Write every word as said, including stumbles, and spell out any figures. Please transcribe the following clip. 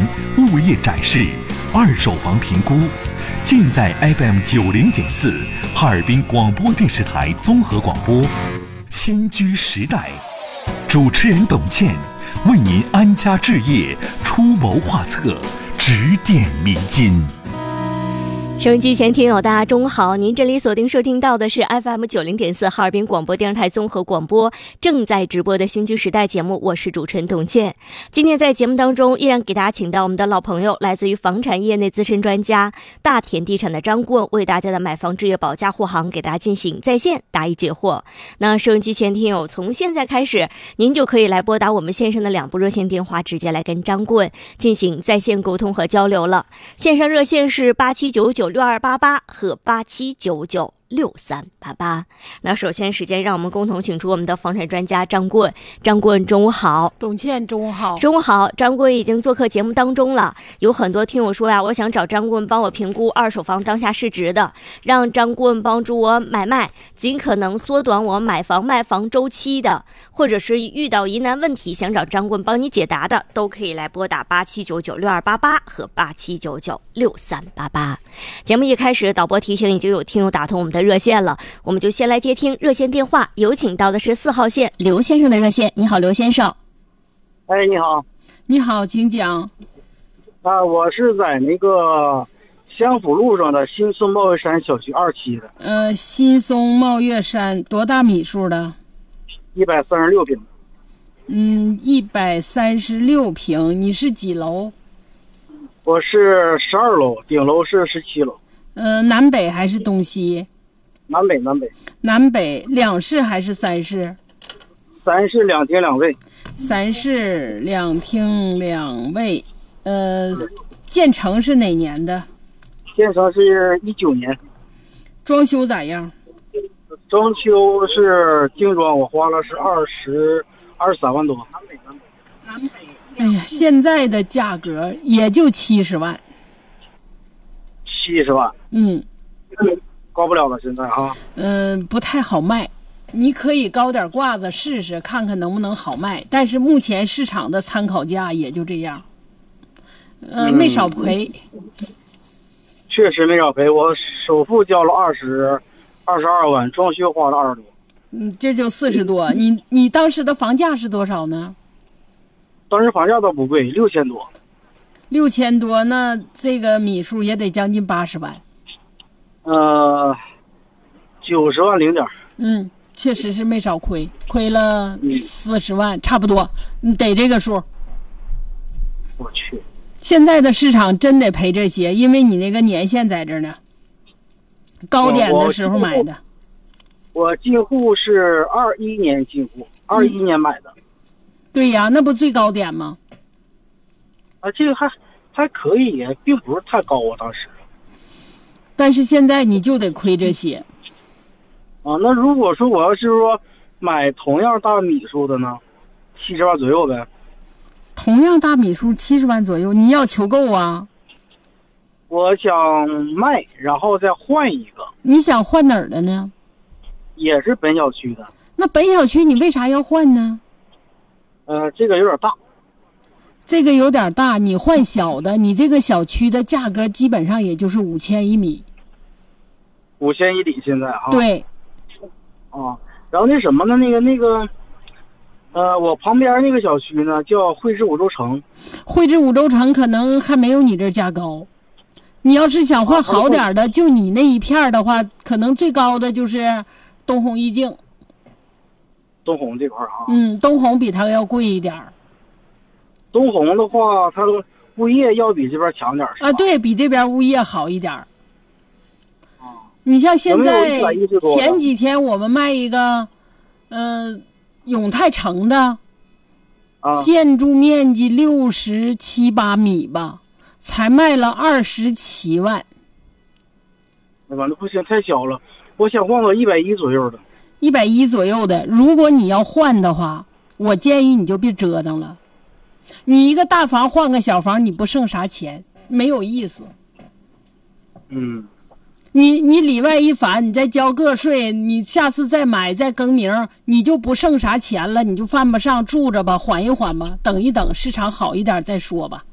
物业展示、二手房评估，尽在 F M 九零点四哈尔滨广播电视台综合广播。新居时代，主持人董倩为您安家置业出谋划策，指点迷津。 收音机前听友大家中午好，您这里锁定收听到的是 F M 九零点四哈尔滨广播电视台综合广播正在直播的新居时代节目，我是主持人董倩。今天在节目当中依然给大家请到我们的老朋友，来自于房产业内资深专家大田地产的张顾问，为大家的买房置业保驾护航给大家进行在线答疑解惑。那收音机前听友从现在开始，您就可以来拨打我们线上的两部热线电话，直接来跟张顾问进行在线沟通和交流了。线上热线是八七九九六二八八和八七九九六三八八。那首先时间让我们共同请出我们的房产专家张顾问。张顾问中午好。 董倩中午好。 中午好。张顾问已经做客节目当中了，有很多听友说呀，我想找张顾问帮我评估二手房当下市值的，让张顾问帮助我买卖，尽可能缩短我买房卖房周期的，或者是遇到疑难问题想找张顾问帮你解答的，都可以来拨打八七九九六二八八和八七九九六三八八。节目一开始，导播提醒已经有听友打通我们的热线了，我们就先来接听热线电话，有请到的是四号线刘先生的热线。你好，刘先生。 哎，你好。 你好，请讲。 啊，我是在那个相府路上的新松茂月山小区二期的。 呃，新松茂月山多大米数的？ 一百三十六平。 嗯，一百三十六平。你是几楼？ 我是十二楼，顶楼是十七楼。 呃，南北还是东西？ 南北，南北。 南北，两室还是三室？ 三室两厅两卫。 三室两厅两卫。呃，建成是哪年的？ 建成是一九年。 装修咋样？ 装修是精装，我花了是二十二十三万多。南北，南北。 南北。哎呀，现在的价格也就七十万。 七十万。 嗯。 高不了了，现在哈。嗯、 呃，不太好卖。你可以高点挂子试试，看看能不能好卖。但是目前市场的参考价也就这样。呃， 嗯、 没少赔。 确实没少赔，我首付交了二十二十二万，装修花了二十多。 嗯，这就四十多。你你当时的房价是多少呢？ 当时房价倒不贵，六千多。 六千多，那这个米数也得将近八十万。 呃，九十万零点。 嗯，确实是没少亏，亏了四十万、嗯，差不多，你得这个数。 我去， 现在的市场真得赔这些，因为你那个年限在这儿呢，高点的时候买的。 我进户是二一年进户，二一年买的。嗯、 对呀，那不最高点吗？ 啊，这个还还可以，并不是太高啊，当时。 但是现在你就得亏这些。 啊，那如果说我要是说买同样大米数的呢，七十万左右呗。 同样大米数七十万左右，你要求购啊？ 我想卖，然后再换一个。 你想换哪儿的呢？ 也是本小区的。 那本小区你为啥要换呢？ 呃，这个有点大。 这个有点大，你换小的，你这个小区的价格基本上也就是五千一米。 五千一里现在啊。 对。 啊，然后那什么呢？那个那个，呃，我旁边那个小区呢叫汇智五洲城。 汇智五洲城可能还没有你这价高。你要是想换好点的，啊、就你那一片的话，可能最高的就是东红一境。 东红这块啊。 嗯，东红比它要贵一点。 东红的话，它的物业要比这边强点啊， 对比这边物业好一点。你像现在前几天我们卖一个，呃，永泰城的， 啊、 建筑面积六十七八米吧，才卖了二十七万。 那完了不行，太小了，我想换个一百一左右的。 一百一左右的，如果你要换的话，我建议你就别折腾了。你一个大房换个小房，你不剩啥钱，没有意思。 嗯。 你你里外一返，你再交个税，你下次再买再更名，你就不剩啥钱了，你就犯不上住着吧，缓一缓吧，等一等市场好一点再说吧。